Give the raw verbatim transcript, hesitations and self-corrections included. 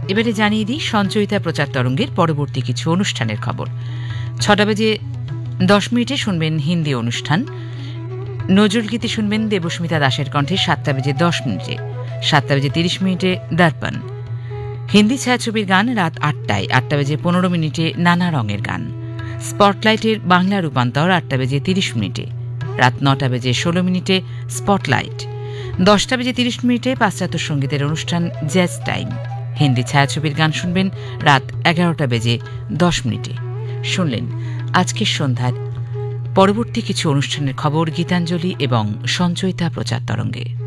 এবারে জানিয়ে দিই সঞ্চয়িতা প্রচার তরঙ্গের পরবর্তী কিছু অনুষ্ঠানের খবর। ছটা বেজে দশ মিনিটে শুনবেন হিন্দি অনুষ্ঠান। নজরুলগীতি শুনবেন দেবস্মিতা দাসের কণ্ঠে সাতটা বেজে দশ মিনিটে। সাতটা বেজে তিরিশ মিনিটে দর্পণ। হিন্দি ছায়াছবির গান রাত আটটায়। আটটা বেজে পনেরো মিনিটে নানা রঙের গান। স্পটলাইটের বাংলা রূপান্তর আটটা বেজে তিরিশ মিনিটে। রাত নটা বেজে ষোলো মিনিটে স্পটলাইট। দশটা বেজে তিরিশ মিনিটে পাশ্চাত্য সঙ্গীতের অনুষ্ঠান জ্যাজ টাইম। হিন্দি ছায়াছবির গান শুনবেন রাত এগারোটা বেজে দশ মিনিটে। শুনলেন আজকের সন্ধ্যার পরবর্তী কিছু অনুষ্ঠানের খবর গীতাঞ্জলি এবং সঞ্চয়িতা প্রচার তরঙ্গে।